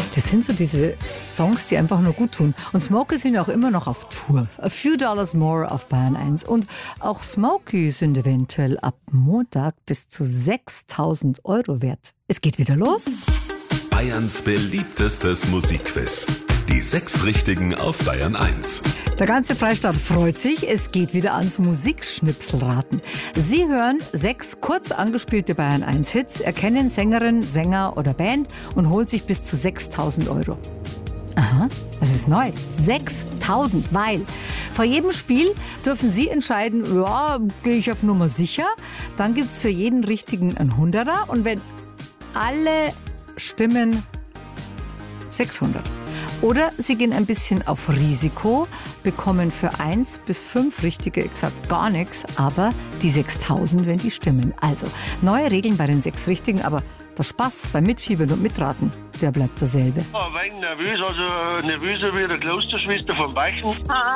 Das sind so diese Songs, die einfach nur gut tun. Und Smokey sind auch immer noch auf Tour. A Few Dollars More auf Bayern 1. Und auch Smokey sind eventuell ab Montag bis zu 6.000 € wert. Es geht wieder los. Bayerns beliebtestes Musikquiz. Die 6 Richtigen auf Bayern 1. Der ganze Freistaat freut sich. Es geht wieder ans Musikschnipselraten. Sie hören 6 kurz angespielte Bayern 1 Hits, erkennen Sängerin, Sänger oder Band und holen sich bis zu 6.000 €. Aha, das ist neu. 6.000, weil vor jedem Spiel dürfen Sie entscheiden, ja, gehe ich auf Nummer sicher. Dann gibt es für jeden Richtigen einen 100er und wenn alle stimmen, 600. Oder Sie gehen ein bisschen auf Risiko, bekommen für 1 bis 5 Richtige exakt gar nichts, aber die 6.000, wenn die stimmen. Also, neue Regeln bei den 6 Richtigen, aber der Spaß beim Mitfiebern und Mitraten, der bleibt derselbe. Ein wenig nervös, also nervöser wie der Klosterschwester vom Beichen.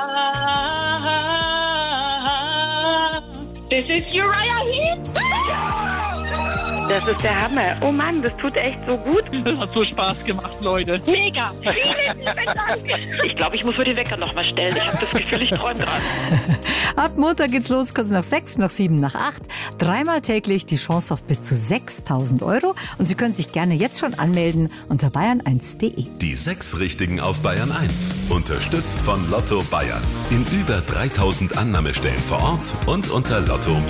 Das ist Uriah Heep. Das ist der Hammer. Oh Mann, das tut echt so gut. Das hat so Spaß gemacht, Leute. Mega. Vielen lieben Dank. Ich glaube, ich muss mir die Wecker nochmal stellen. Ich habe das Gefühl, ich träume gerade. Ab Montag geht's los, kurz nach 6, nach 7, nach 8. 3-mal täglich die Chance auf bis zu 6.000 €. Und Sie können sich gerne jetzt schon anmelden unter bayern1.de. Die 6 Richtigen auf Bayern 1. Unterstützt von Lotto Bayern. In über 3.000 Annahmestellen vor Ort und unter lotto-bayern.de.